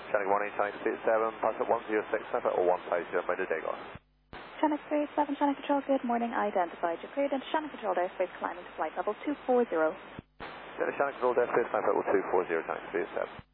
Chinook 1 Chinook 37, pass at 106, or 150, by the Dago. Chinook 37, Chinook Control, good morning. Identified. You're cleared into Chinook Control airspace climbing to flight level 240. Chinook Control airspace, climb level 240, Chinook 37.